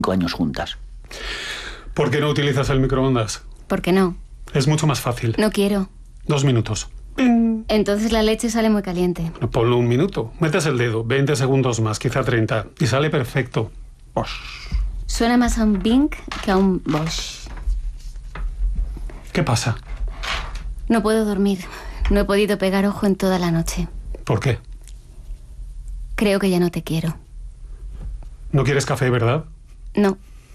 años juntas. ¿Por qué no utilizas el microondas? ¿Por qué no? Es mucho más fácil. No quiero. 2 minutos. Entonces la leche sale muy caliente. Ponlo 1 minuto. Metes el dedo, 20 segundos más, quizá 30. Y sale perfecto. Bosh. Suena más a un Bing que a un Bosch. ¿Qué pasa? No puedo dormir. No he podido pegar ojo en toda la noche. ¿Por qué? Creo que ya no te quiero. ¿No quieres café, verdad? No.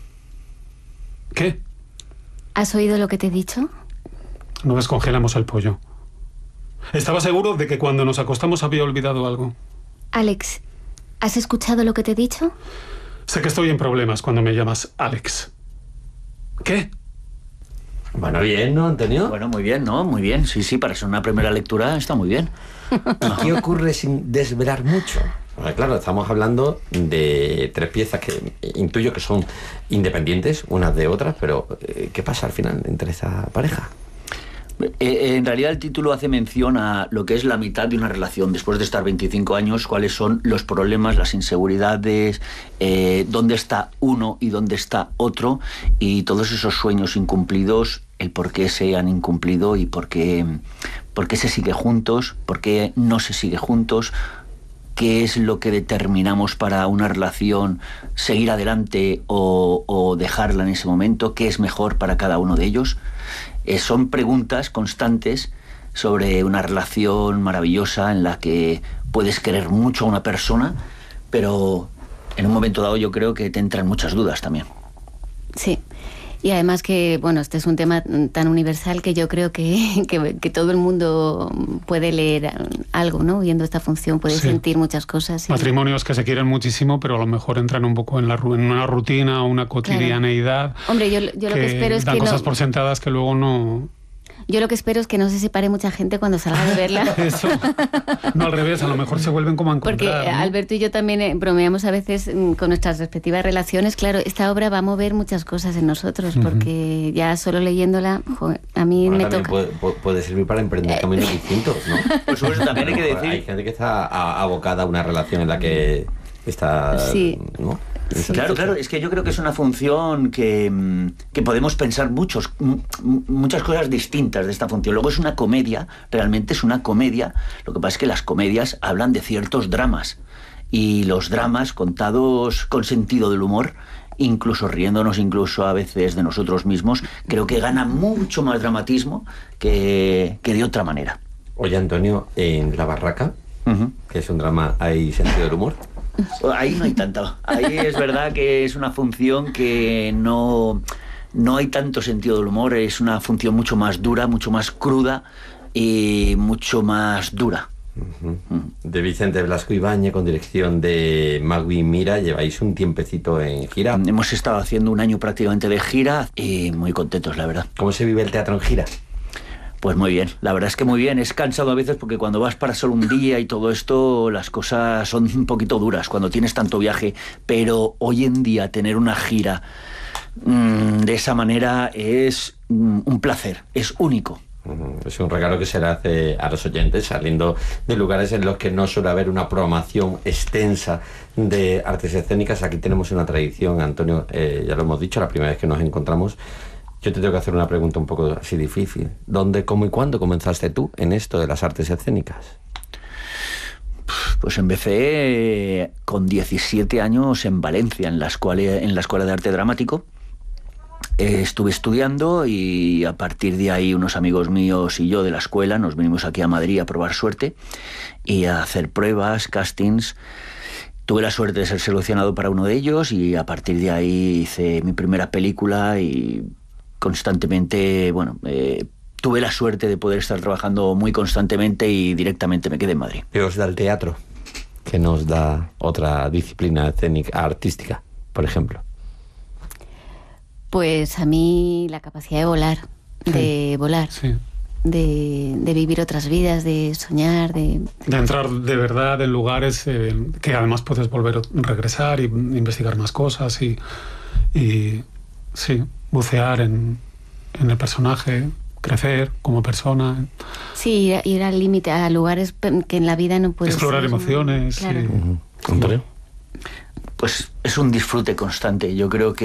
¿Qué? ¿Has oído lo que te he dicho? No descongelamos el pollo. Estaba seguro de que cuando nos acostamos había olvidado algo. Alex, ¿has escuchado lo que te he dicho? Sé que estoy en problemas cuando me llamas Alex. ¿Qué? Bueno, bien, ¿no, Antonio? Bueno, muy bien, ¿no? Muy bien. Sí, para ser una primera lectura está muy bien. ¿Y qué ocurre sin desvelar mucho? Porque, claro, estamos hablando de 3 piezas que intuyo que son independientes unas de otras, pero ¿qué pasa al final entre esa pareja? En realidad el título hace mención a lo que es la mitad de una relación. Después de estar 25 años, cuáles son los problemas, las inseguridades, dónde está uno y dónde está otro, y todos esos sueños incumplidos, el por qué se han incumplido y por qué se sigue juntos, por qué no se sigue juntos, qué es lo que determinamos para una relación, seguir adelante o dejarla en ese momento, qué es mejor para cada uno de ellos. Son preguntas constantes sobre una relación maravillosa en la que puedes querer mucho a una persona, pero en un momento dado yo creo que te entran muchas dudas también. Sí. Y además que, bueno, este es un tema tan universal que yo creo que todo el mundo puede leer algo, ¿no? Viendo esta función, puede sentir muchas cosas. Matrimonios que se quieren muchísimo, pero a lo mejor entran un poco en una rutina, una cotidianeidad. Claro. Hombre, yo lo que espero es que dan cosas no, por sentadas que luego no... Yo lo que espero es que no se separe mucha gente cuando salga de verla. Eso. No, al revés, a lo mejor se vuelven como a encontrar. Porque ¿no? Alberto y yo también bromeamos a veces con nuestras respectivas relaciones. Claro, esta obra va a mover muchas cosas en nosotros, porque ya solo leyéndola, joder, a mí me toca. Puede servir para emprender caminos distintos, ¿no? Por supuesto, también hay que decir... Hay gente que está abocada a una relación en la que está... Sí. ¿no? Sí. Claro, es que yo creo que es una función que podemos pensar muchas cosas distintas de esta función. Luego es una comedia, realmente es una comedia. Lo que pasa es que las comedias hablan de ciertos dramas, y los dramas contados con sentido del humor, incluso riéndonos incluso a veces de nosotros mismos, creo que gana mucho más dramatismo que de otra manera. Oye, Antonio, en La Barraca, que es un drama, ¿hay sentido del humor? Ahí no hay tanto. Ahí es verdad que es una función que no hay tanto sentido del humor. Es una función mucho más dura, mucho más cruda y mucho más dura. De Vicente Blasco Ibáñez, con dirección de Magui Mira. Lleváis un tiempecito en gira. Hemos estado haciendo 1 año prácticamente de gira y muy contentos, la verdad. ¿Cómo se vive el teatro en gira? Pues muy bien, la verdad es que muy bien. Es cansado a veces porque cuando vas para solo un día y todo esto, las cosas son un poquito duras cuando tienes tanto viaje, pero hoy en día tener una gira de esa manera es un placer, es único. Es un regalo que se le hace a los oyentes, saliendo de lugares en los que no suele haber una programación extensa de artes escénicas. Aquí tenemos una tradición, Antonio, ya lo hemos dicho, la primera vez que nos encontramos. Yo te tengo que hacer una pregunta un poco así difícil. ¿Dónde, cómo y cuándo comenzaste tú en esto de las artes escénicas? Pues empecé con 17 años en Valencia, en la Escuela de Arte Dramático. Estuve estudiando y a partir de ahí unos amigos míos y yo de la escuela nos vinimos aquí a Madrid a probar suerte y a hacer pruebas, castings. Tuve la suerte de ser seleccionado para uno de ellos y a partir de ahí hice mi primera película y constantemente, tuve la suerte de poder estar trabajando muy constantemente y directamente me quedé en Madrid. ¿Qué os da el teatro? ¿Qué nos da otra disciplina escénica, artística, por ejemplo? Pues a mí la capacidad de volar, de vivir otras vidas, de soñar, de entrar de verdad en lugares que además puedes volver a regresar y investigar más cosas y sí, bucear en el personaje, crecer como persona. Sí, ir al límite, a lugares que en la vida no puedes... Explorar emociones. Claro. ¿Antonio? pues es un disfrute constante. Yo creo que